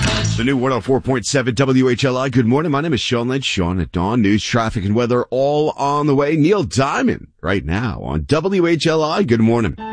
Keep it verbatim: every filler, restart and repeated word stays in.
The new one oh four point seven W H L I. Good morning. My name is Sean Lynch. Sean at Dawn. News, traffic, and weather all on the way. Neil Diamond right now on W H L I. Good morning.